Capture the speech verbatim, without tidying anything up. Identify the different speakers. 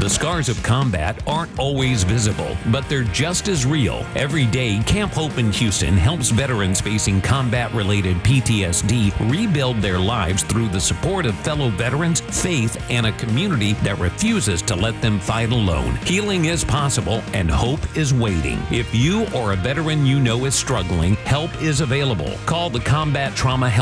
Speaker 1: The scars of combat aren't always visible, but they're just as real. Every day, Camp Hope in Houston helps veterans facing combat-related P T S D rebuild their lives through the support of fellow veterans, faith, and a community that refuses to let them fight alone. Healing is possible, and hope is waiting. If you or a veteran you know is struggling, help is available. Call the Combat Trauma Help